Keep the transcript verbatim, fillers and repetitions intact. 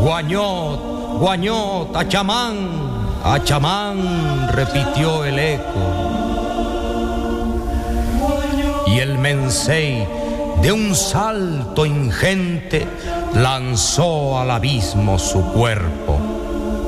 Guañot, Guañot, Achamán, Achamán, repitió el eco. Y el Mensei, de un salto ingente, lanzó al abismo su cuerpo.